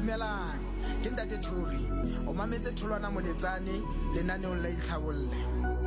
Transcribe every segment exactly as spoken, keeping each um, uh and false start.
Dumelang, ke Ntate Thori. O mametse Tholwana Moletsane lenaneong la Itlhabolle.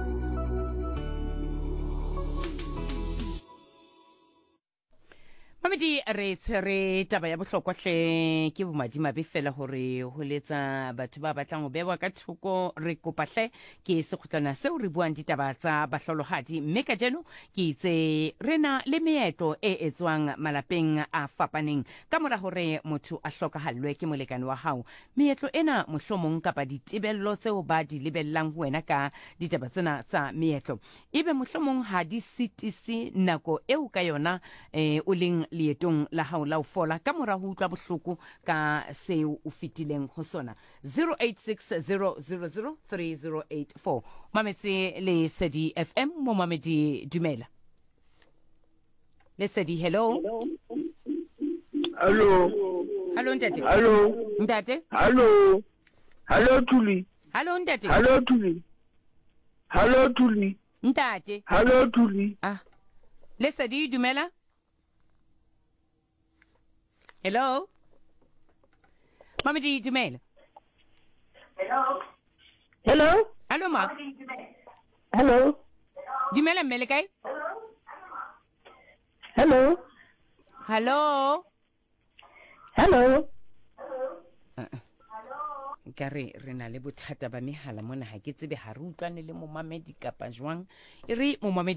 Mamedi re tshwere taba ya bohlokwa hle ke bomadimabe fela hore ho letsa batho ba batlang ho bewa ka thoko re kopa hle ke sekhutlana seo re buang ditaba tsa bahlolohadi mme ka jeno ke itse rena le meetlo e etswang malapeng a fapaneng ka mora hore motho a hlokahallwe ke molekane wa hao. Meetlo ena mohlomong kapa ditebello tseo ba di lebellang ho wena ka ditaba tsena tsa meetlo ebe mohlomong ha di sitisi nako eo ka yona eh, o leng lietong la hao la ho fola ka mora ho utlwa bohloko ka seo o fitileng ho sona. Zero eight six zero zero zero three zero eight four. Mametse le Sedi F M mo Mamedi Dumela. Le Sedi, hello. Hello. Hello Ntate. Hello. Ntate. Hello. Hello Tuli. Hello Ntate. Hello Tuli. Hello Tuli. Ntate. Hello Tuli. Ah. Le Sedi Dumela. Hello. Mamedi Dumela. Hello. Hello. Hello ma. Hello. Dumela mmele kae? Hello. Hello. Hello. Ka re re na le bothata ba mehala mona ha ke tsebe ha re utlwane le momamedi kapa jwang e re momamedi